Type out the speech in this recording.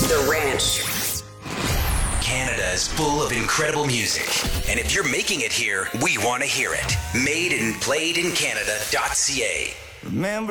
The Ranch. Canada is full of incredible music. And if you're making it here, we want to hear it. Made and played in Canada.ca. Remember